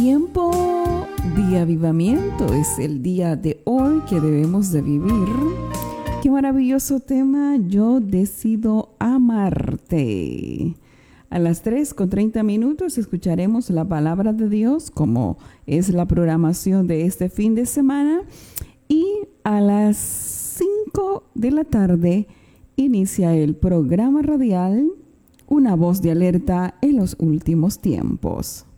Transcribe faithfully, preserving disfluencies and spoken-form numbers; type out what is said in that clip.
Tiempo de avivamiento es el día de hoy que debemos de vivir. Qué maravilloso tema, yo decido amarte. A las tres con treinta minutos escucharemos la palabra de Dios, como es la programación de este fin de semana. Y a las cinco de la tarde inicia el programa radial Una voz de alerta en los últimos tiempos.